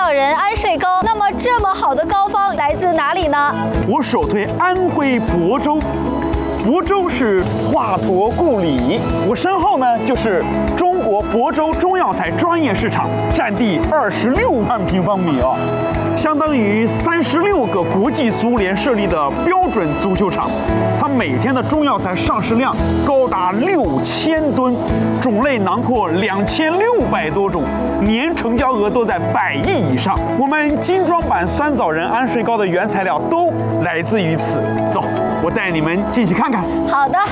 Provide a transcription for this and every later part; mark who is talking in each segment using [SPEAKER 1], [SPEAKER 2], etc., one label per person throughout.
[SPEAKER 1] 枣仁安睡膏。那么这么好的膏方来自哪里呢？
[SPEAKER 2] 我首推安徽亳州。亳州是华佗故里，我身后呢就是中国亳州中药材专业市场，占地26万平方米啊，相当于36个国际足联设立的标准足球场。它每天的中药材上市量高达6000吨，种类囊括2600多种，年成交额都在100亿以上。我们精装版酸枣仁安睡膏的原材料都来自于此。走，我带你们进去看看。
[SPEAKER 1] 好的。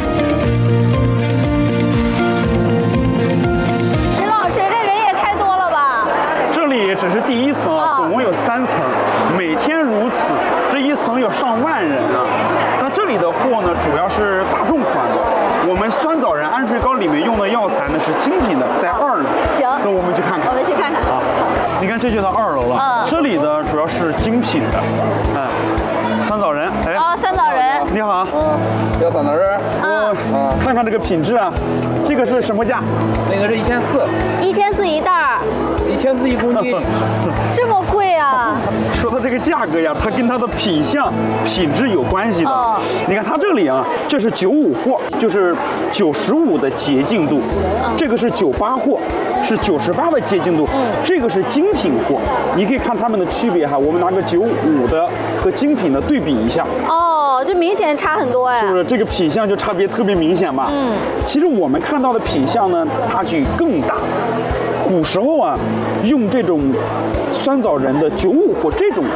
[SPEAKER 1] 石老师，这人也太多了吧？
[SPEAKER 2] 这里只是第1层啊，总共有3层，每天如此，这1层有上万人啊。那这里的货呢，主要是大众款的。我们酸枣仁安睡膏里面用的药材呢是精品的，在2楼。
[SPEAKER 1] 行，
[SPEAKER 2] 走，我们去看看。
[SPEAKER 1] 我们去看看。
[SPEAKER 2] 啊，你看这就到2楼了。这里的主要是精品的，酸枣仁。哎，
[SPEAKER 1] 酸枣仁。
[SPEAKER 2] 你好。
[SPEAKER 3] 要酸枣仁。
[SPEAKER 2] 看看这个品质啊，这个是什么价？
[SPEAKER 3] 那个是1400，1400
[SPEAKER 1] 一袋儿
[SPEAKER 3] ，14001公斤，
[SPEAKER 1] 这么贵啊？
[SPEAKER 2] 说到这个价格呀，它跟它的品相、品质有关系的。你看它这里啊，这是95货，就是95的洁净度；这个是98货，是98的洁净度。这个是精品货，你可以看它们的区别哈。我们拿个95的和精品的对比一下。
[SPEAKER 1] 哦，这明显差很多哎。
[SPEAKER 2] 是不是这个品相就差别特别明显吧？其实我们看到的品相呢，差距更大。古时候啊，用这种酸枣仁的95或这种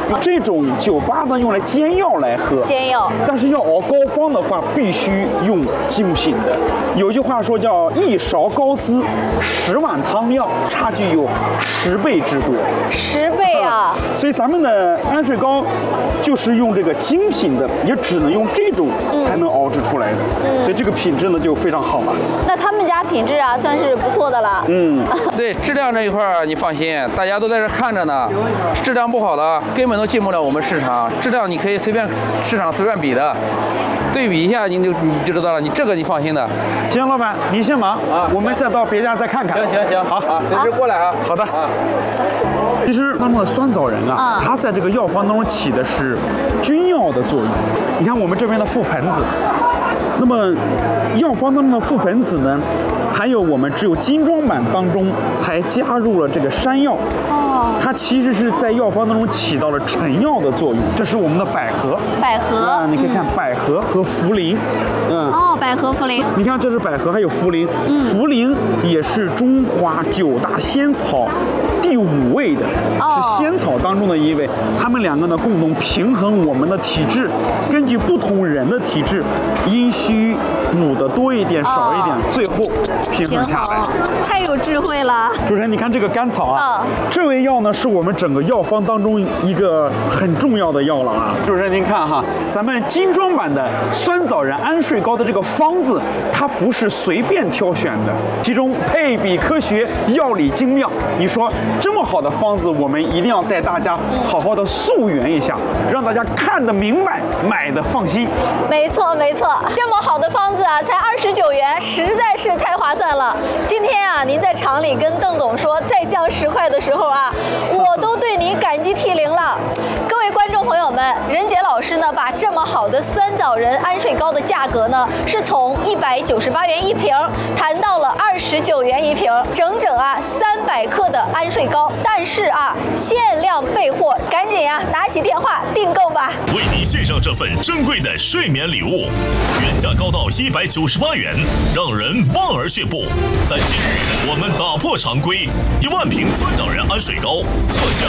[SPEAKER 2] 98呢，用来煎药来喝。
[SPEAKER 1] 煎药。但
[SPEAKER 2] 是要熬膏方的话，必须用精品的。有句话说叫1勺膏滋，10碗汤药，差距有10倍之多。
[SPEAKER 1] 10倍啊！
[SPEAKER 2] 所以咱们的安睡膏就是用这个精品的，也只能用这种才能熬制出来的。所以这个品质呢就非常好了。
[SPEAKER 1] 那他们家品质啊，算是不错的了。
[SPEAKER 3] 对。质量这一块你放心，大家都在这看着呢。质量不好的根本都进不了我们市场。质量你可以市场随便比的，对比一下你就知道了。你这个你放心的。
[SPEAKER 2] 行，老板你先忙啊，我们再到别家再看看。
[SPEAKER 3] 行，好啊，随时过来啊。
[SPEAKER 2] 好的。其实当中的酸枣仁啊，它在这个药方当中起的是君药的作用。你看我们这边的覆盆子。那么，药方当中的覆盆子呢，还有我们只有精装版当中才加入了这个山药。它其实是在药方当中起到了成药的作用。这是我们的百合。百合啊，你可以看百合和茯苓。
[SPEAKER 1] 百合茯苓。
[SPEAKER 2] 你看这是百合，还有茯苓。茯苓也是中华9大仙草第5位的，是仙草当中的1位。它们2个呢共同平衡我们的体质，根据不同人的体质，阴虚补的多一点少一点，最后平衡下来。
[SPEAKER 1] 太有智慧了。
[SPEAKER 2] 主持人，你看这个甘草啊，这味药呢是我们整个药方当中一个很重要的药了啊。主持人您看哈，咱们精装版的酸枣仁安睡膏的这个方子，它不是随便挑选的，其中配比科学，药理精妙。你说这么好的方子，我们一定要带大家好好的溯源一下，让大家看得明白，买的放心。
[SPEAKER 1] 没错，这么好的方子啊，才29元，实在是太划算了。今天啊，您在厂里跟邓总说再降10块的时候啊，我都对您感激涕零了。各位观众朋友们，任杰老师呢，把这么好的酸枣仁安睡膏的价格呢，是从198元1瓶谈到了29元1瓶，整啊300克的安睡膏。但是啊，限量备货，赶紧啊拿起电话订购吧。
[SPEAKER 4] 为您献上这份珍贵的睡眠礼物，原价高到198元，让人望而却步。但今日我们打破常规，1万瓶酸枣仁安睡膏特价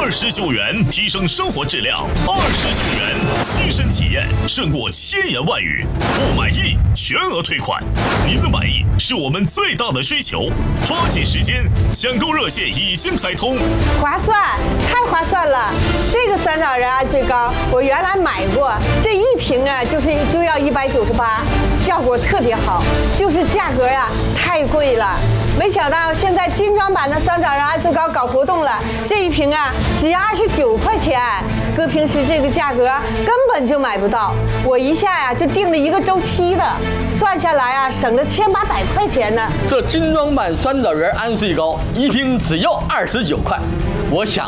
[SPEAKER 4] 29元，提升生活质量；29元，亲身体验胜过千言万语。不满意全额退款，您的满意是我们最大的追求。抓紧时间，抢购热线已经开通。
[SPEAKER 5] 划算，太划算了！这个酸枣仁安睡膏我原来买过，这1瓶啊就要198，效果特别好，就是价格啊太贵了。没想到现在精装版的酸枣仁安睡膏搞活动了，这1瓶啊只要29块钱，搁平时这个价格根本就买不到。我一下呀就订了1个周期的，算下来啊省了1800块钱呢。
[SPEAKER 6] 这精装版酸枣仁安睡膏1瓶只要29块，我想